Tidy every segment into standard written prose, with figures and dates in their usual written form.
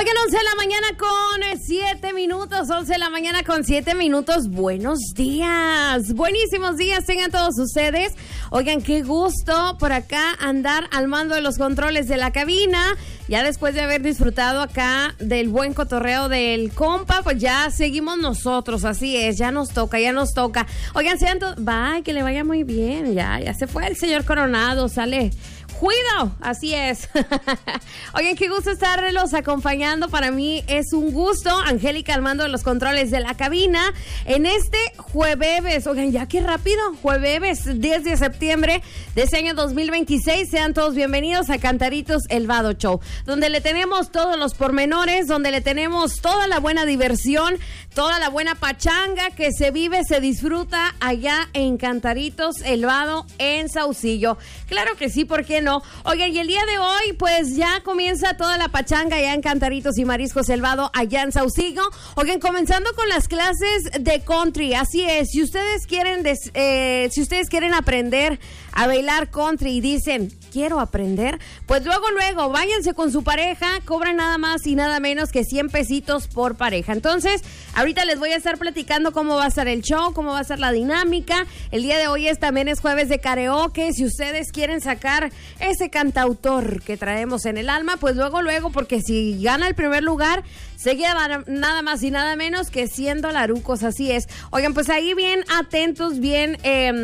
Oigan, 11 de la mañana con 7 minutos, 11 de la mañana con 7 minutos. Buenos días, buenísimos días tengan todos ustedes. Oigan, qué gusto por acá andar al mando de los controles de la cabina. Ya después de haber disfrutado acá del buen cotorreo del compa, pues ya seguimos nosotros, así es, ya nos toca. Oigan, sean todos, que le vaya muy bien, ya se fue el señor Coronado, sale. Cuidado, así es. Oigan, qué gusto estarlos acompañando. Para mí es un gusto. Angélica al mando de los controles de la cabina en este jueves. Oigan, ya qué rápido. Jueves 10 de septiembre de este año 2026. Sean todos bienvenidos a Cantaritos El Vado Show, donde le tenemos todos los pormenores, donde le tenemos toda la buena diversión, toda la buena pachanga que se vive, se disfruta allá en Cantaritos El Vado en Saucillo. Claro que sí, ¿por qué no? Oigan, y el día de hoy, pues ya comienza toda la pachanga allá en Cantaritos y Mariscos El Vado, allá en Saucillo. Oigan, comenzando con las clases de country, así es. Si ustedes quieren aprender a bailar country y dicen, quiero aprender, pues luego, váyanse con su pareja, cobran nada más y nada menos que 100 pesitos por pareja. Entonces, ahorita les voy a estar platicando cómo va a estar el show, cómo va a ser la dinámica. El día de hoy también es jueves de karaoke. Si ustedes quieren sacar ese cantautor que traemos en el alma, pues luego, porque si gana el primer lugar, se lleva nada más y nada menos que $100, así es. Oigan, pues ahí bien atentos, bien,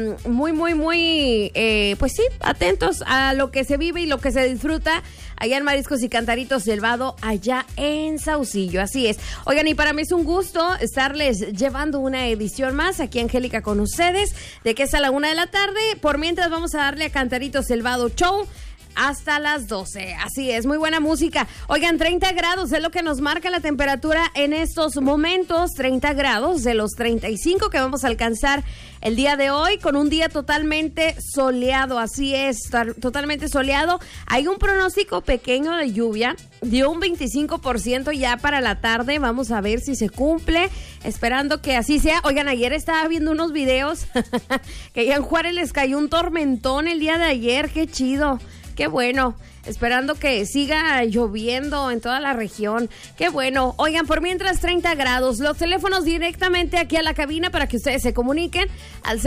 pues sí, atentos a lo que se vive y lo que se disfruta allá en Mariscos y Cantaritos El Vado, allá en Saucillo, así es. Oigan, y para mí es un gusto estarles llevando una edición más, aquí Angélica con ustedes, de que es a la 1 de la tarde. Por mientras vamos a darle a Cantaritos El Vado Show hasta las 12, así es, muy buena música. Oigan, 30 grados es lo que nos marca la temperatura en estos momentos, 30 grados de los 35 que vamos a alcanzar el día de hoy, con un día totalmente soleado, así es, totalmente soleado. Hay un pronóstico pequeño de lluvia, dio un 25% ya para la tarde, vamos a ver si se cumple, esperando que así sea. Oigan, ayer estaba viendo unos videos que allá en Juárez les cayó un tormentón el día de ayer, qué chido. Qué bueno, esperando que siga lloviendo en toda la región. Qué bueno. Oigan, por mientras 30 grados. Los teléfonos directamente aquí a la cabina para que ustedes se comuniquen al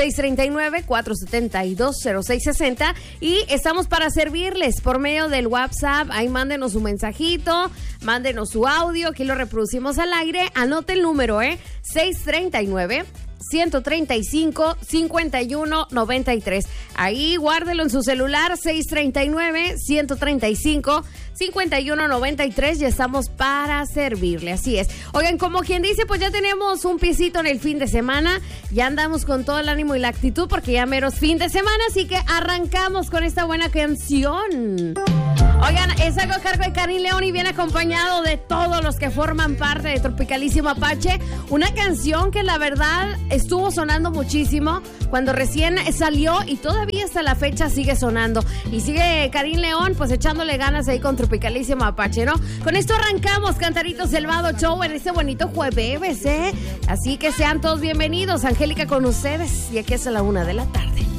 639-472-0660. Y estamos para servirles por medio del WhatsApp. Ahí mándenos un mensajito, mándenos su audio. Aquí lo reproducimos al aire. Anote el número, 639-135-5193. Ahí guárdelo en su celular, 639-135-5193. Ya estamos para servirle, así es. Oigan, como quien dice, pues ya tenemos un pisito en el fin de semana. Ya andamos con todo el ánimo y la actitud porque ya mero es fin de semana, así que arrancamos con esta buena canción. Oigan, es algo a cargo de Karim León y viene acompañado de todos los que forman parte de Tropicalísimo Apache. Una canción que la verdad estuvo sonando muchísimo cuando recién salió y todavía hasta la fecha sigue sonando. Y sigue Karim León pues echándole ganas ahí con Tropicalísimo Apache, ¿no? Con esto arrancamos Cantaritos El Vado Show en este bonito jueves, Así que sean todos bienvenidos. Angélica con ustedes y aquí es a la 1 de la tarde.